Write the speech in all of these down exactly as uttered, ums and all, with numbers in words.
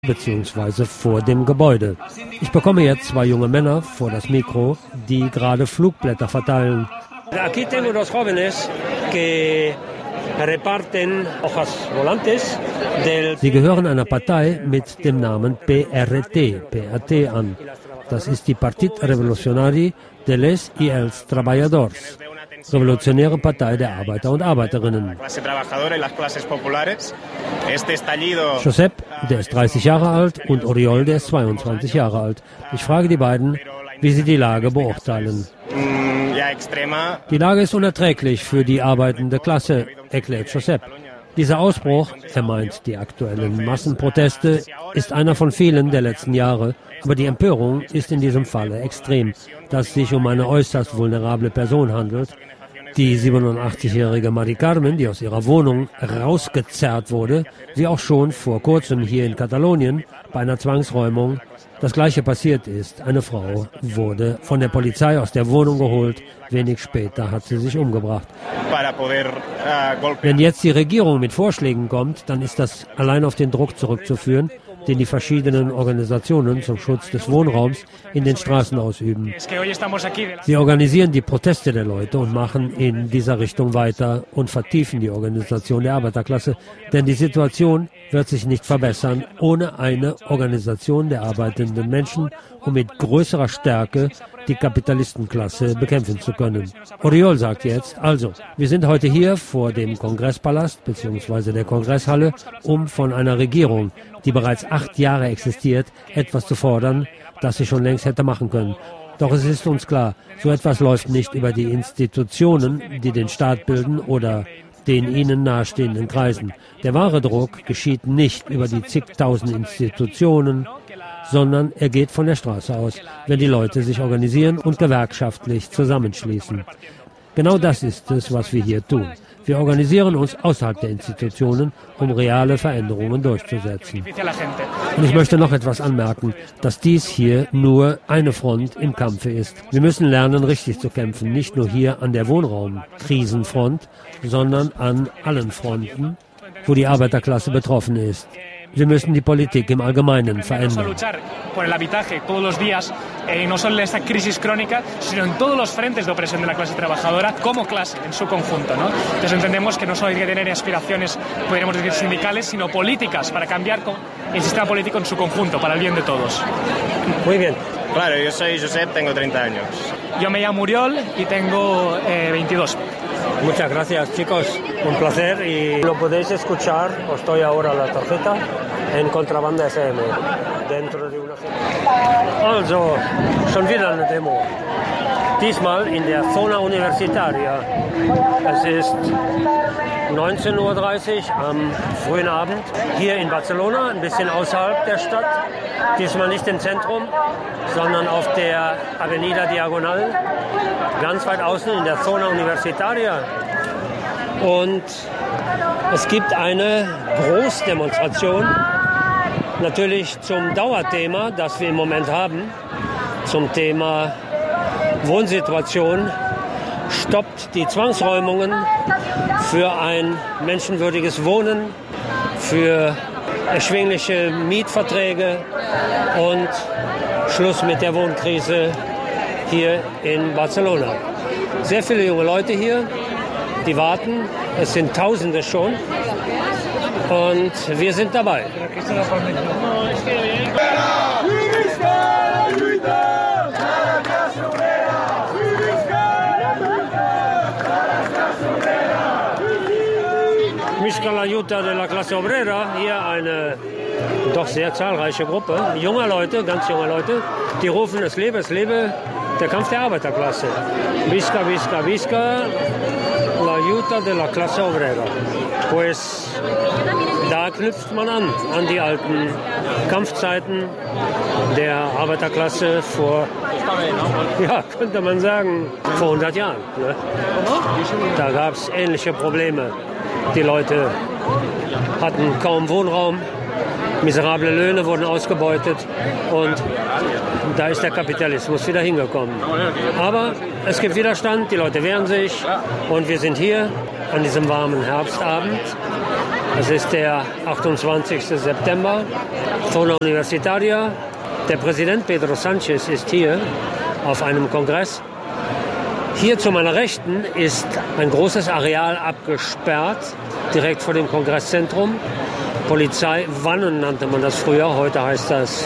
beziehungsweise vor dem Gebäude. Ich bekomme jetzt zwei junge Männer vor das Mikro, die gerade Flugblätter verteilen. Aquí tengo dos jóvenes que reparten hojas volantes del... Sie gehören einer Partei mit dem Namen P R T, P R T an. Das ist die Partit Revolucionari de les y els Treballadors. Revolutionäre Partei der Arbeiter und Arbeiterinnen. Josep, der ist dreißig Jahre alt, und Oriol, der ist zweiundzwanzig Jahre alt. Ich frage die beiden, wie sie die Lage beurteilen. Die Lage ist unerträglich für die arbeitende Klasse, erklärt Josep. Dieser Ausbruch, er meint die aktuellen Massenproteste, ist einer von vielen der letzten Jahre, aber die Empörung ist in diesem Falle extrem, da es sich um eine äußerst vulnerable Person handelt. Die siebenundachtzigjährige Mari Carmen, die aus ihrer Wohnung rausgezerrt wurde, wie auch schon vor kurzem hier in Katalonien bei einer Zwangsräumung das Gleiche passiert ist. Eine Frau wurde von der Polizei aus der Wohnung geholt. Wenig später hat sie sich umgebracht. Wenn jetzt die Regierung mit Vorschlägen kommt, dann ist das allein auf den Druck zurückzuführen, den die verschiedenen Organisationen zum Schutz des Wohnraums in den Straßen ausüben. Sie organisieren die Proteste der Leute und machen in dieser Richtung weiter und vertiefen die Organisation der Arbeiterklasse, denn die Situation wird sich nicht verbessern ohne eine Organisation der arbeitenden Menschen, um mit größerer Stärke die Kapitalistenklasse bekämpfen zu können. Oriol sagt jetzt, also, wir sind heute hier vor dem Kongresspalast bzw. der Kongresshalle, um von einer Regierung, die bereits acht Jahre existiert, etwas zu fordern, das sie schon längst hätte machen können. Doch es ist uns klar, so etwas läuft nicht über die Institutionen, die den Staat bilden oder den ihnen nahestehenden Kreisen. Der wahre Druck geschieht nicht über die zigtausend Institutionen, sondern er geht von der Straße aus, wenn die Leute sich organisieren und gewerkschaftlich zusammenschließen. Genau das ist es, was wir hier tun. Wir organisieren uns außerhalb der Institutionen, um reale Veränderungen durchzusetzen. Und ich möchte noch etwas anmerken, dass dies hier nur eine Front im Kampfe ist. Wir müssen lernen, richtig zu kämpfen, nicht nur hier an der Wohnraumkrisenfront, sondern an allen Fronten, wo die Arbeiterklasse betroffen ist. Wir müssen die Politik im Allgemeinen verändern. Por el habitaje todos los días, eh, no solo en esta crisis crónica, sino en todos los frentes de opresión de la clase trabajadora como clase en su conjunto, ¿no? Entonces entendemos que no solo hay que tener aspiraciones, podríamos decir sindicales, sino políticas para cambiar el sistema político en su conjunto, para el bien de todos. Muy bien. Claro, yo soy Josep, tengo treinta años. Yo me llamo Oriol y tengo eh, veintidós. Muchas gracias, chicos. Un placer y lo podéis escuchar, os doy ahora la tarjeta, en Contrabanda F M. Dentro de una... Also, schon wieder eine Demo. Diesmal in der Zona Universitaria. Es ist neunzehn Uhr dreißig am frühen Abend hier in Barcelona, ein bisschen außerhalb der Stadt. Diesmal nicht im Zentrum, sondern auf der Avenida Diagonal, ganz weit außen in der Zona Universitaria. Und es gibt eine Großdemonstration, natürlich zum Dauerthema, das wir im Moment haben, zum Thema Wohnsituation. Stoppt die Zwangsräumungen für ein menschenwürdiges Wohnen, für erschwingliche Mietverträge und Schluss mit der Wohnkrise hier in Barcelona. Sehr viele junge Leute hier, die warten. Es sind Tausende schon. Und wir sind dabei. Misca la Ayuda de la Clase Obrera, hier eine doch sehr zahlreiche Gruppe junger Leute, ganz junge Leute, die rufen, es lebe, es lebe der Kampf der Arbeiterklasse. Visca, visca, visca la Ayuda de la Clase Obrera. Pues da knüpft man an, an die alten Kampfzeiten der Arbeiterklasse vor, ja, könnte man sagen, vor hundert Jahren. Ne? Da gab es ähnliche Probleme. Die Leute hatten kaum Wohnraum, miserable Löhne wurden ausgebeutet und da ist der Kapitalismus wieder hingekommen. Aber es gibt Widerstand, die Leute wehren sich und wir sind hier an diesem warmen Herbstabend Es ist der achtundzwanzigste September, Zona Universitaria. Der Präsident Pedro Sánchez ist hier auf einem Kongress. Hier zu meiner Rechten ist ein großes Areal abgesperrt, direkt vor dem Kongresszentrum. Polizeiwannen nannte man das früher, heute heißt das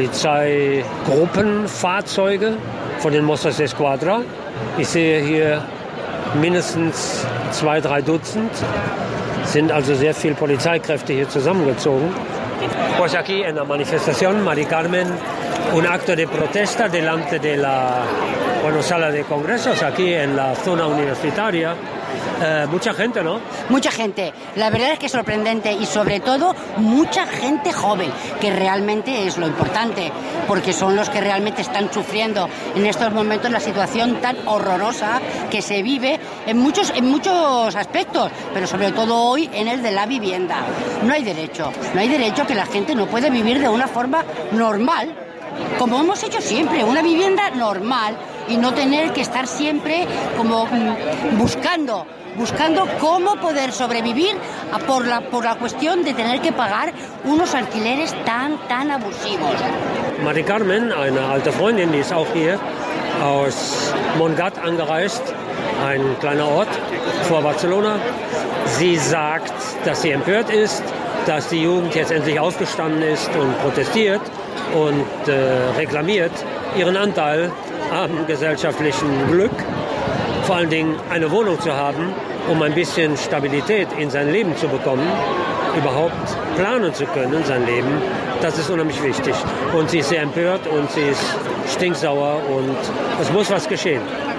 Polizeigruppenfahrzeuge von den Mossos d'Esquadra. Ich sehe hier mindestens zwei, drei Dutzend, sind also sehr viele Polizeikräfte hier zusammengezogen. Pues aquí en la manifestación, Mari Carmen, un acto de protesta delante de la bueno, sala de congresos, aquí en la zona universitaria. Eh, mucha gente, ¿no? Mucha gente. La verdad es que es sorprendente y sobre todo mucha gente joven, que realmente es lo importante, porque son los que realmente están sufriendo en estos momentos la situación tan horrorosa que se vive en muchos, en muchos aspectos, pero sobre todo hoy en el de la vivienda. No hay derecho, no hay derecho que la gente no puede vivir de una forma normal, como hemos hecho siempre, una vivienda normal y no tener que estar siempre como buscando buscando cómo poder sobrevivir por la, por la cuestión de tener que pagar unos alquileres tan, tan abusivos. Mari Carmen, eine alte Freundin, die ist auch hier aus Montgat angereist, ein kleiner Ort vor Barcelona. Sie sagt, dass sie empört ist, dass die Jugend jetzt endlich aufgestanden ist und protestiert und äh, reklamiert ihren Anteil am gesellschaftlichen Glück. Vor allen Dingen eine Wohnung zu haben, um ein bisschen Stabilität in sein Leben zu bekommen, überhaupt planen zu können, sein Leben, das ist unheimlich wichtig. Und sie ist sehr empört und sie ist stinksauer und es muss was geschehen.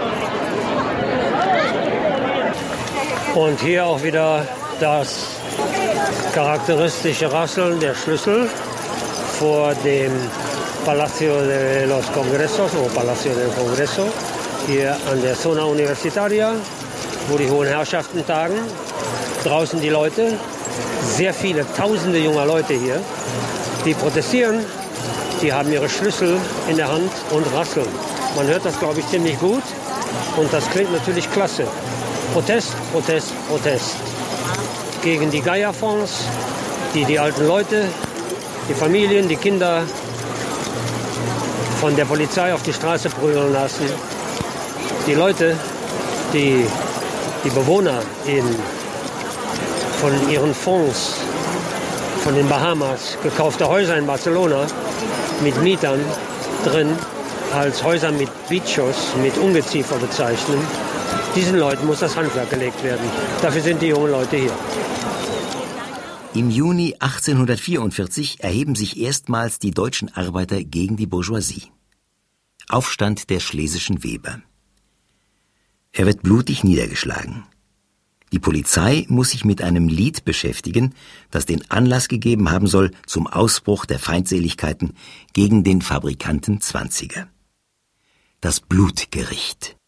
Und hier auch wieder das charakteristische Rasseln der Schlüssel vor dem Palacio de los Congresos o Palacio del Congreso, hier an der Zona Universitaria, wo die hohen Herrschaften tagen. Draußen die Leute, sehr viele, tausende junger Leute hier, die protestieren, die haben ihre Schlüssel in der Hand und rasseln. Man hört das, glaube ich, ziemlich gut und das klingt natürlich klasse. Protest, Protest, Protest. Gegen die Gaia-Fonds, die die alten Leute, die Familien, die Kinder von der Polizei auf die Straße prügeln lassen. Die Leute, die die Bewohner in, von ihren Fonds, von den Bahamas, gekaufte Häuser in Barcelona mit Mietern drin, als Häuser mit Bichos, mit Ungeziefer bezeichnen. Diesen Leuten muss das Handwerk gelegt werden. Dafür sind die jungen Leute hier. Im Juni achtzehnhundertvierundvierzig erheben sich erstmals die deutschen Arbeiter gegen die Bourgeoisie. Aufstand der schlesischen Weber. Er wird blutig niedergeschlagen. Die Polizei muss sich mit einem Lied beschäftigen, das den Anlass gegeben haben soll zum Ausbruch der Feindseligkeiten gegen den Fabrikanten Zwanziger. Das Blutgericht.